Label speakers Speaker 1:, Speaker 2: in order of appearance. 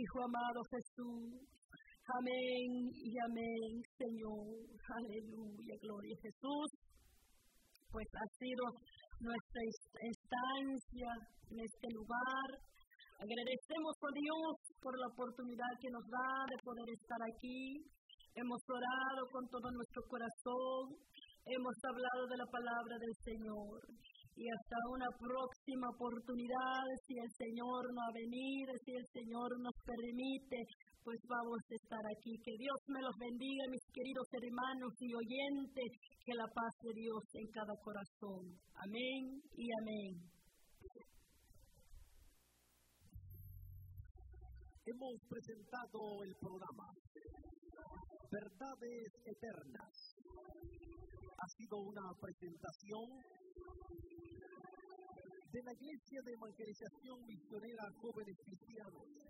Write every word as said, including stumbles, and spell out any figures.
Speaker 1: Hijo amado Jesús. Amén y amén, Señor. Aleluya, gloria a Jesús. Pues ha sido nuestra estancia en este lugar. Agradecemos a Dios por la oportunidad que nos da de poder estar aquí. Hemos orado con todo nuestro corazón. Hemos hablado de la palabra del Señor. Y hasta una próxima oportunidad, si el Señor no ha venido, si el Señor nos permite, pues vamos a estar aquí. Que Dios me los bendiga, mis queridos hermanos y oyentes, que la paz de Dios en cada corazón. Amén y amén.
Speaker 2: Hemos presentado el programa Verdades Eternas. Ha sido una presentación de la Iglesia de Evangelización Misionera Jóvenes Cristianos